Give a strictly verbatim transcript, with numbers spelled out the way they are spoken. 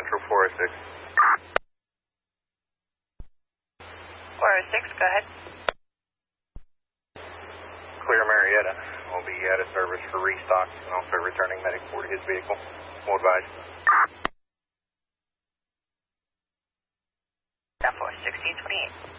Central four oh six. four oh six, go ahead. Clear Marietta. Will be out of service for restock and also returning medic for his vehicle. Will advise. Down for sixteen twenty-eight.